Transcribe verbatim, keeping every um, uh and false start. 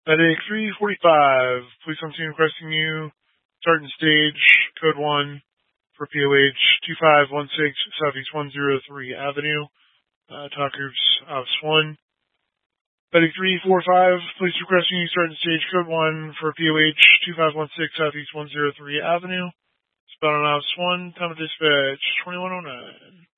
Medic three forty-five, police on scene requesting you. Starting stage, code one for P O H two five one six Southeast one oh three Avenue. Uh, Talkers, Ops one. Medic three forty-five, police requesting you. Starting stage, code one for P O H two five one six Southeast one oh three Avenue. Spell on Ops one, time of dispatch twenty-one oh nine.